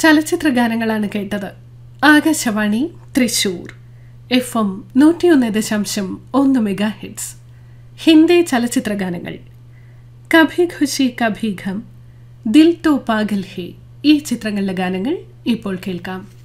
ചലച്ചിത്ര ഗാനങ്ങളാണ് കേട്ടത്. ആകാശവാണി തൃശൂർ FM 101.1 മെഗാഹിറ്റ്സ്. ഹിന്ദി ചലച്ചിത്ര ഗാനങ്ങൾ. കഭി ഖുശി കഭി ഗം, ദിൽ തോ പാഗൽ ഹേ ഈ ചിത്രങ്ങളിലെ ഗാനങ്ങൾ ഇപ്പോൾ കേൾക്കാം.